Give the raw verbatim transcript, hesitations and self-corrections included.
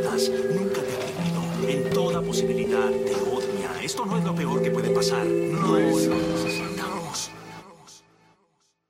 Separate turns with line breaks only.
dudas. Nunca te ha querido. En toda posibilidad te odia. Esto no es lo peor que puede pasar. No.